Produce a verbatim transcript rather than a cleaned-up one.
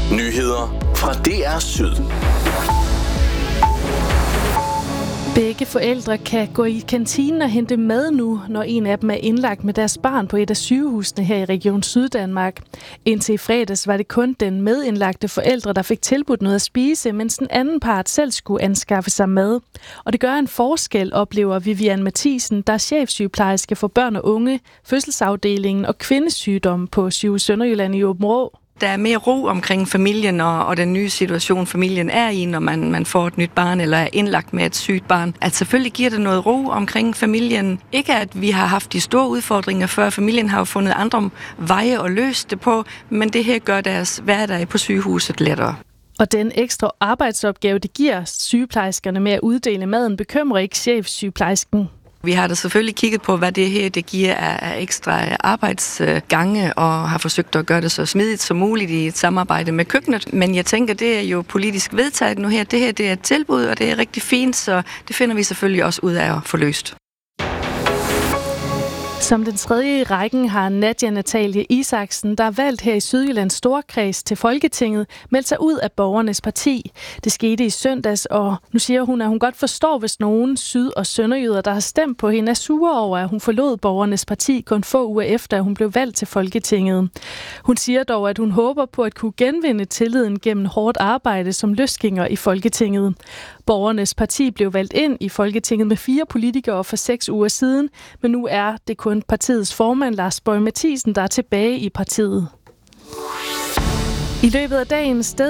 Nyheder fra D R Syd. Begge forældre kan gå i kantinen og hente mad nu, når en af dem er indlagt med deres barn på et af sygehusene her i Region Syddanmark. Indtil i fredags var det kun den medindlagte forældre, der fik tilbudt noget at spise, mens den anden part selv skulle anskaffe sig mad. Og det gør en forskel, oplever Vivian Mathisen, der er chefsygeplejerske for børn og unge, fødselsafdelingen og kvindesygdom på Sygehus Sønderjylland i Aabenraa. Der er mere ro omkring familien og, og den nye situation, familien er i, når man, man får et nyt barn eller er indlagt med et sygt barn. At selvfølgelig giver det noget ro omkring familien. Ikke at vi har haft de store udfordringer før. Familien har jo fundet andre veje at løse det på, men det her gør deres hverdag på sygehuset lettere. Og den ekstra arbejdsopgave, det giver sygeplejerskerne med at uddele maden, bekymrer ikke chefsygeplejersken. Vi har da selvfølgelig kigget på, hvad det her det giver af ekstra arbejdsgange, og har forsøgt at gøre det så smidigt som muligt i et samarbejde med køkkenet. Men jeg tænker, det er jo politisk vedtaget nu her. Det her det er et tilbud, og det er rigtig fint, så det finder vi selvfølgelig også ud af at få løst. Som den tredje i rækken har Nadia Natalie Isaksen, der er valgt her i Sydjyllands Storkreds til Folketinget, meldt sig ud af Borgernes Parti. Det skete i søndags, og nu siger hun, at hun godt forstår, hvis nogen syd- og sønderjyder, der har stemt på hende, er sure over, at hun forlod Borgernes Parti kun få uger efter, at hun blev valgt til Folketinget. Hun siger dog, at hun håber på at kunne genvinde tilliden gennem hårdt arbejde som løsgænger i Folketinget. Borgernes Parti blev valgt ind i Folketinget med fire politikere for seks uger siden, men nu er det kun partiets formand Lars Boje Mathiesen, der er tilbage i partiet. I løbet af dagen sted